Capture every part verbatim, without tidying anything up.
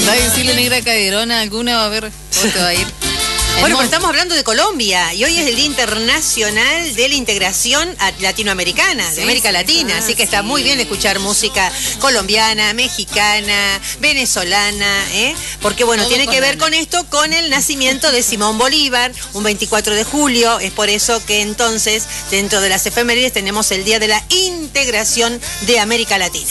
Andá a decirle negra caderona alguna, va a ver cómo te va a ir. Bueno, pero estamos hablando de Colombia y hoy es el Día Internacional de la Integración Latinoamericana, de sí, América sí, Latina, ah, así que está sí. muy bien escuchar música colombiana, mexicana, venezolana, ¿eh? Porque bueno, todo tiene que ver con esto, con el nacimiento de Simón Bolívar, un veinticuatro de julio, es por eso que entonces dentro de las efemérides tenemos el Día de la Integración de América Latina.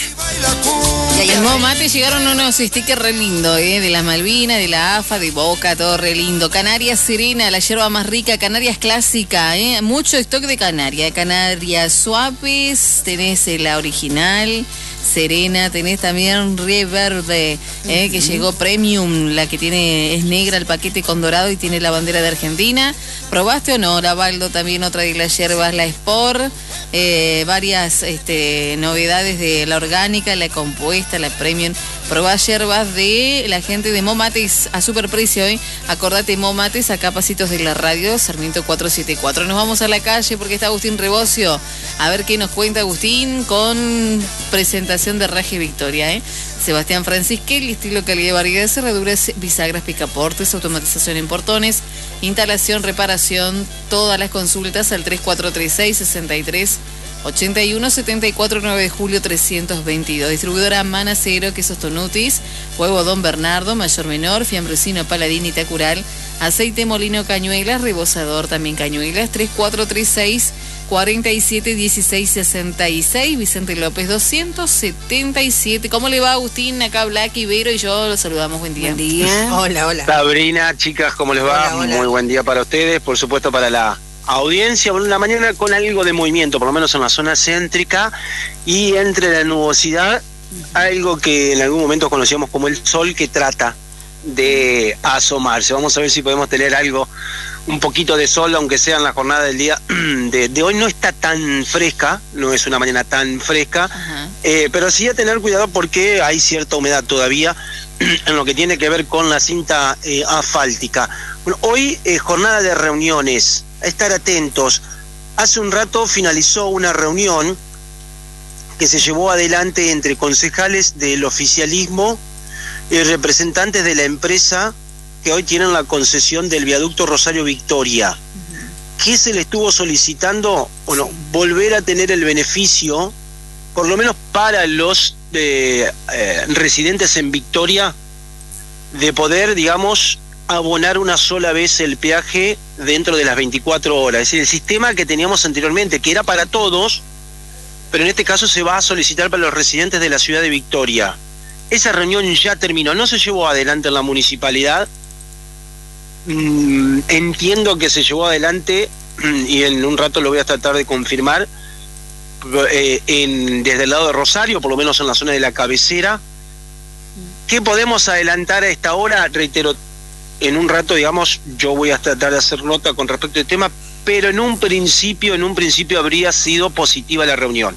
Y ahí en Modo Mate llegaron unos stickers re lindos, ¿eh? De las Malvinas, de la A F A, de Boca, todo re lindo. Canarias Serena, la yerba más rica, Canarias clásica, ¿eh? Mucho stock de Canarias, Canarias suaves, tenés la original, Serena, tenés también Rie Verde, ¿eh? Uh-huh. Que llegó Premium, la que tiene, es negra el paquete con dorado y tiene la bandera de Argentina. ¿Probaste o no? La Baldo también, otra de las yerbas, la Sport, eh, varias este, novedades de la orgánica, la compuesta, la Premium. Probá yerbas de la gente de Momates a super precio, ¿eh? Acordate, Momates, acá pasitos de la radio, Sarmiento cuatrocientos setenta y cuatro. Nos vamos a la calle porque está Agustín Rebocio. A ver qué nos cuenta Agustín con presentación de Raje Victoria, ¿eh? Sebastián Francisquelli, estilo, calidad y variedad, cerraduras, bisagras, picaportes, automatización en portones, instalación, reparación, todas las consultas al tres cuatro tres seis, sesenta y tres, ochenta y uno, setenta y cuatro, nueve de julio trescientos veintidós. Distribuidora Manacero, quesos Tonutis, huevo Don Bernardo, mayor menor, fiambrecino Paladín y Tacural, aceite molino Cañuelas, rebosador también Cañuelas, tres cuatro tres seis, cuarenta y siete, dieciséis, sesenta y seis, Vicente López doscientos setenta y siete. ¿Cómo le va, Agustín? Acá Black, Ibero y yo los saludamos. Buen día. Buen día. Hola, hola. Sabrina, chicas, ¿cómo les va? Hola, hola. Muy buen día para ustedes, por supuesto para la audiencia. Por la mañana con algo de movimiento, por lo menos en la zona céntrica, y entre la nubosidad, algo que en algún momento conocíamos como el sol que trata de asomarse. Vamos a ver si podemos tener algo, un poquito de sol, aunque sea en la jornada del día de, de hoy. No está tan fresca, no es una mañana tan fresca, eh, pero sí a tener cuidado porque hay cierta humedad todavía en lo que tiene que ver con la cinta eh, asfáltica. Bueno, hoy es eh, jornada de reuniones, a estar atentos. Hace un rato finalizó una reunión que se llevó adelante entre concejales del oficialismo y representantes de la empresa que hoy tienen la concesión del viaducto Rosario Victoria. Uh-huh. ¿Qué se le estuvo solicitando? Bueno, volver a tener el beneficio, por lo menos para los eh, eh, residentes en Victoria, de poder, digamos, abonar una sola vez el peaje dentro de las veinticuatro horas. Es decir, el sistema que teníamos anteriormente, que era para todos, pero en este caso se va a solicitar para los residentes de la ciudad de Victoria. Esa reunión ya terminó, no se llevó adelante en la municipalidad. Mm, entiendo que se llevó adelante, y en un rato lo voy a tratar de confirmar, eh, en, desde el lado de Rosario, por lo menos en la zona de la cabecera. ¿Qué podemos adelantar a esta hora? Reitero, en un rato, digamos, yo voy a tratar de hacer nota con respecto al tema, pero en un principio, en un principio habría sido positiva la reunión.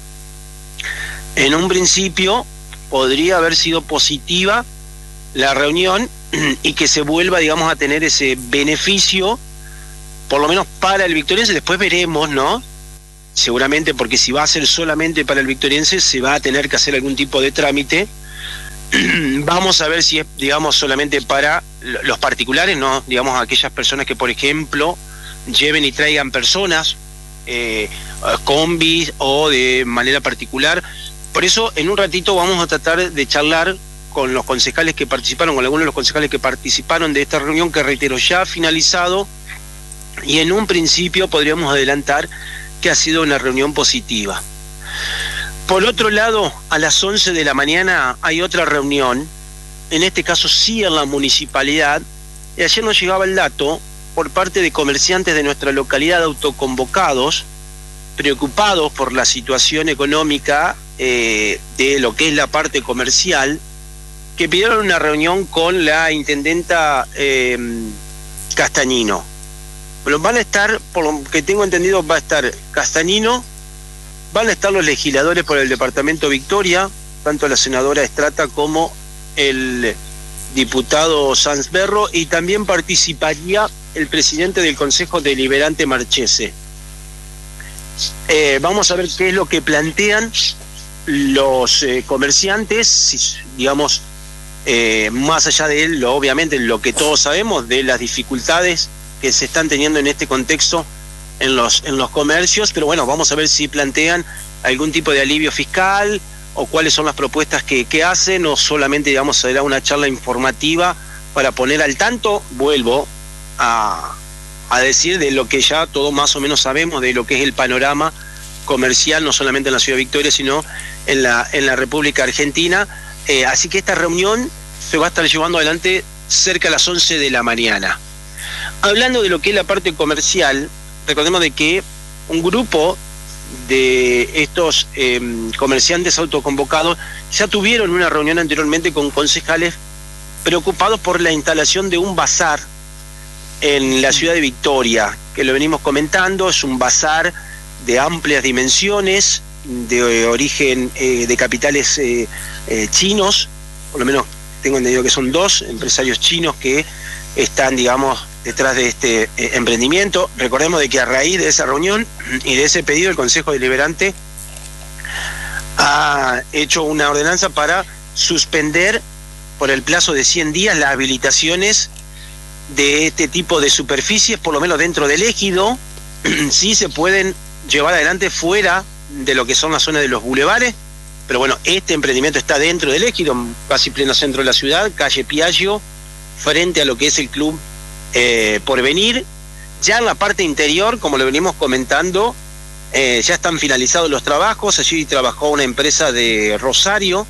En un principio podría haber sido positiva la reunión y que se vuelva, digamos, a tener ese beneficio, por lo menos para el victoriense. Después veremos, ¿no? Seguramente, porque si va a ser solamente para el victoriense, se va a tener que hacer algún tipo de trámite. Vamos a ver si es, digamos, solamente para los particulares, ¿no? Digamos, aquellas personas que, por ejemplo, lleven y traigan personas, eh, combis o de manera particular. Por eso, en un ratito vamos a tratar de charlar con los concejales que participaron, con algunos de los concejales que participaron de esta reunión, que reitero, ya ha finalizado, y en un principio podríamos adelantar que ha sido una reunión positiva. Por otro lado, a las once de la mañana hay otra reunión, en este caso sí en la municipalidad, y ayer nos llegaba el dato por parte de comerciantes de nuestra localidad autoconvocados, preocupados por la situación económica eh, de lo que es la parte comercial, que pidieron una reunión con la intendenta eh, Castañino. Bueno, van a estar, por lo que tengo entendido, va a estar Castañino, van a estar los legisladores por el departamento Victoria, tanto la senadora Estrata como el diputado Sanz Berro, y también participaría el presidente del Consejo Deliberante Marchese. Eh, vamos a ver qué es lo que plantean los eh, comerciantes, si, digamos, eh, más allá de él, lo, obviamente lo que todos sabemos de las dificultades que se están teniendo en este contexto en los, en los comercios, pero bueno, vamos a ver si plantean algún tipo de alivio fiscal o cuáles son las propuestas que, que hacen, o solamente, digamos, será una charla informativa para poner al tanto, vuelvo a, a decir, de lo que ya todos más o menos sabemos, de lo que es el panorama comercial, no solamente en la Ciudad de Victoria, sino en la, en la República Argentina. Eh, así que esta reunión se va a estar llevando adelante cerca a las once de la mañana. Hablando de lo que es la parte comercial, recordemos de que un grupo de estos eh, comerciantes autoconvocados ya tuvieron una reunión anteriormente con concejales preocupados por la instalación de un bazar en la ciudad de Victoria, que lo venimos comentando. Es un bazar de amplias dimensiones, de origen eh, de capitales eh, eh, chinos, por lo menos tengo entendido que son dos empresarios chinos que están, digamos, detrás de este eh, emprendimiento. Recordemos de que a raíz de esa reunión y de ese pedido, el Consejo Deliberante ha hecho una ordenanza para suspender por el plazo de cien días las habilitaciones de este tipo de superficies, por lo menos dentro del ejido. Sí se pueden llevar adelante fuera de lo que son las zonas de los bulevares, pero bueno, este emprendimiento está dentro del ejido, casi pleno centro de la ciudad, calle Piaggio, frente a lo que es el Club Eh, Porvenir. Ya en la parte interior, como lo venimos comentando, eh, ya están finalizados los trabajos. Allí trabajó una empresa de Rosario,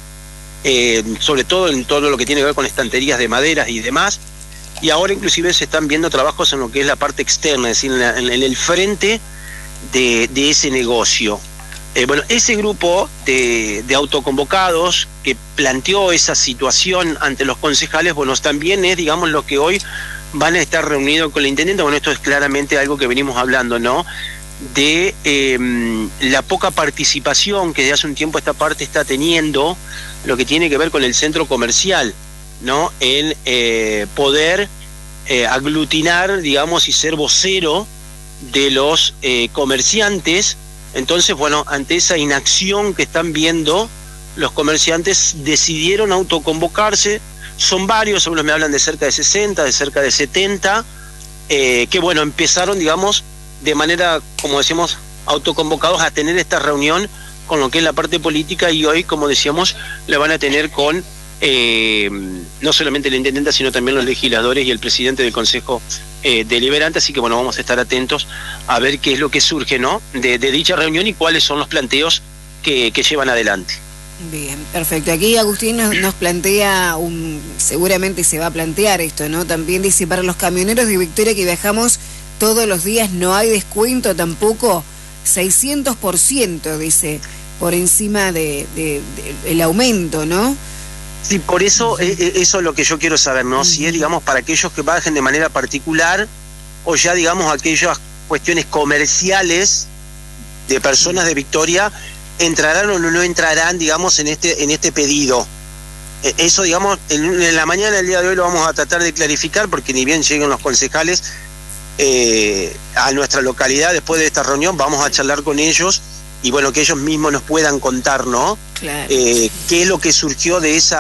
eh, sobre todo en todo lo que tiene que ver con estanterías de maderas y demás, y ahora inclusive se están viendo trabajos en lo que es la parte externa, es decir, en, la, en el frente de, de ese negocio. Eh, bueno, ese grupo de, de autoconvocados que planteó esa situación ante los concejales, bueno, también es, digamos, lo que hoy van a estar reunidos con el intendente. Bueno, esto es claramente algo que venimos hablando, ¿no? De eh, la poca participación que desde hace un tiempo esta parte está teniendo, lo que tiene que ver con el centro comercial, ¿no? En eh, poder eh, aglutinar, digamos, y ser vocero de los eh, comerciantes. Entonces, bueno, ante esa inacción que están viendo, los comerciantes decidieron autoconvocarse. Son varios, algunos me hablan de cerca de sesenta, de cerca de setenta, eh, que bueno, empezaron, digamos, de manera, como decíamos, autoconvocados a tener esta reunión con lo que es la parte política, y hoy, como decíamos, la van a tener con eh, no solamente la intendenta, sino también los legisladores y el presidente del Consejo eh, Deliberante. Así que bueno, vamos a estar atentos a ver qué es lo que surge, ¿no?, de, de dicha reunión y cuáles son los planteos que, que llevan adelante. Bien, perfecto. Aquí Agustín nos, nos plantea, un, seguramente se va a plantear esto, ¿no? También dice, para los camioneros de Victoria que viajamos todos los días no hay descuento tampoco, seiscientos por ciento, dice, por encima de, de, de el aumento, ¿no? Sí, por eso, eh, eso es lo que yo quiero saber, ¿no? Uh-huh. Si es, digamos, para aquellos que bajen de manera particular, o ya, digamos, aquellas cuestiones comerciales de personas de Victoria, entrarán o no entrarán, digamos, en este en este pedido. Eh, eso, digamos, en, en la mañana del día de hoy lo vamos a tratar de clarificar, porque ni bien lleguen los concejales eh, a nuestra localidad después de esta reunión, vamos a charlar con ellos y bueno, que ellos mismos nos puedan contar, ¿no? Claro. Eh, qué es lo que surgió de esa